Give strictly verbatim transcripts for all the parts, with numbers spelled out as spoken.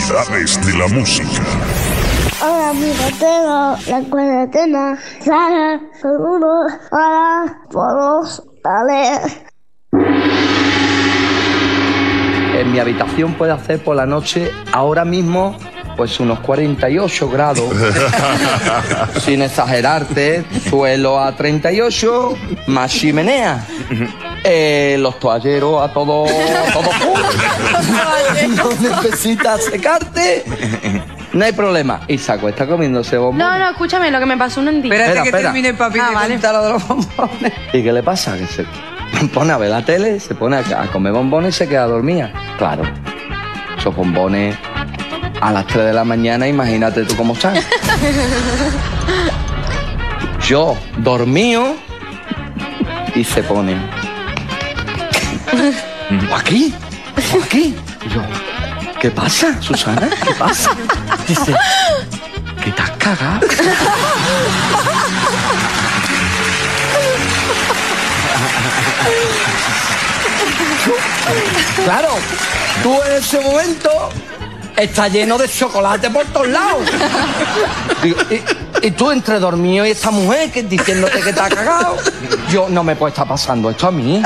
Curiosidades de la música. Hola, amigo, tengo la cuarentena. Sara, seguro, hola, todos, dale. En mi habitación puede hacer por la noche, ahora mismo, pues unos cuarenta y ocho grados. Sin exagerarte, suelo a treinta y ocho, más chimenea. Eh, los toalleros a todo, a todo full. No necesitas secarte. No hay problema. Y se acuesta comiéndose bombones. No, no, escúchame, lo que me pasó un día. Espérate Espera, que espera. termine el papi Ah, de vale. contar lo de los bombones. ¿Y qué le pasa? Que se pone a ver la tele, se pone a, a comer bombones y se queda dormida. Claro, esos bombones a las tres de la mañana, imagínate tú cómo están. Yo, dormido, y se pone... ¿O aquí? ¿O aquí? Y yo, ¿qué pasa, Susana? ¿Qué pasa? Dice, ¿que te has cagado? Claro, tú en ese momento estás lleno de chocolate por todos lados. Digo, y, y tú entre dormido y esta mujer que diciéndote que te ha cagado. Yo, no me puede estar pasando esto a mí.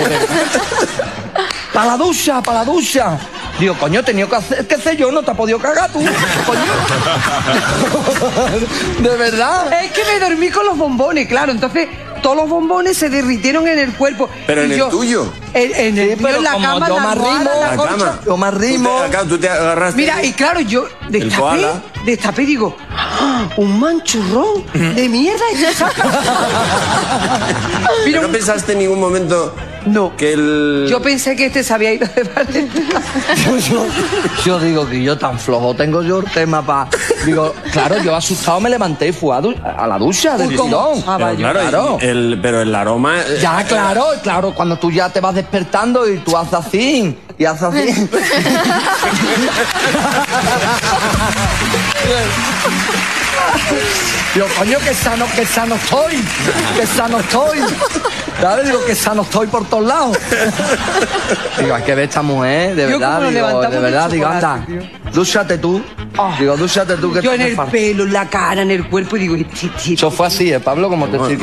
Para la ducha, para la ducha. Digo, coño, he tenido que hacer, qué sé yo, no te has podido cagar tú, coño. ¿De verdad? Es que me dormí con los bombones, claro, entonces todos los bombones se derritieron en el cuerpo. Pero Y en el yo- tuyo. En, en el Sí, mío, pero en la como cama, yo la me almohada, arrimo, la La colcha. cama. Yo me arrimo. Tú te, acá, tú te agarraste. Mira, y claro, yo destapé, koala. destapé y digo, ¡ah! Un manchurrón de mierda. Y se saca. Mira, ¿No un- pensaste en ningún momento no. que el... Yo pensé que este se había ido de Valencia. Yo, yo, yo digo que yo tan flojo tengo yo el tema para... Digo, claro, yo asustado me levanté y fui a, du- a la ducha del Uy, ¿cómo? tirón. Ah, Pero vaya. claro, Claro. El, pero el aroma... eh, Ya, claro, claro, cuando tú ya te vas despertando y tú haces así, y haces así. Digo, coño, que sano, que sano estoy, que sano estoy. ¿Sabes? Digo, que sano estoy por todos lados. Digo, hay que ver esta mujer, de Yo verdad, como nos digo, levantamos de del verdad, digo, anda, chocolate, dúchate tú. Digo, dúchate tú, que Yo te en hace el falta. pelo, en la cara, en el cuerpo, y digo, este, este, Eso fue así, ¿eh, Pablo? Como te estoy